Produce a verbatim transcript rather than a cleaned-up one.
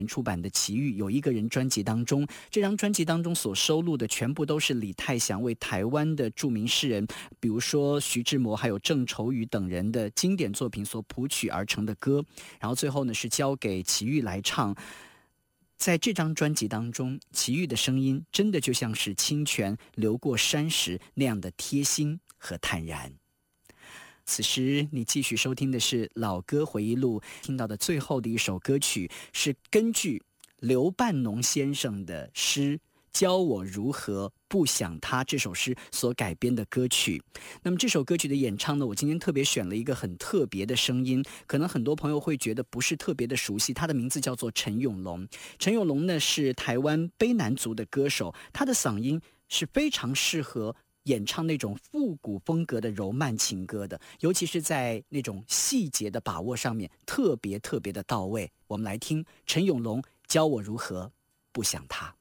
出版的《奇遇》有一个人专辑当中，这张专辑当中所收录的全部都是李泰祥为台湾的著名诗人，比如说徐志摩还有郑愁予等人的经典作品所谱曲而成的歌，然后最后呢是交给奇遇来唱。在这张专辑当中，奇遇的声音真的就像是清泉流过山石那样的贴心和坦然。此时你继续收听的是老歌回忆录，听到的最后的一首歌曲是根据刘半农先生的诗教我如何不想他这首诗所改编的歌曲。那么这首歌曲的演唱呢，我今天特别选了一个很特别的声音，可能很多朋友会觉得不是特别的熟悉，他的名字叫做陈永龙。陈永龙呢是台湾卑南族的歌手，他的嗓音是非常适合演唱那种复古风格的柔慢情歌的，尤其是在那种细节的把握上面特别特别的到位。我们来听陈永龙教我如何不想他。